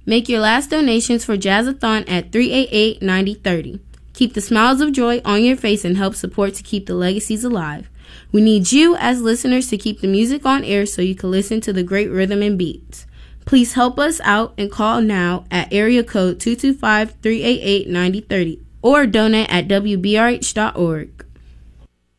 Make your last donations for Jazzathon at 388-9030. Keep the smiles of joy on your face and help support to keep the legacies alive. We need you as listeners to keep the music on air so you can listen to the great rhythm and beats. Please help us out and call now at area code 225-388-9030 or donate at WBRH.org.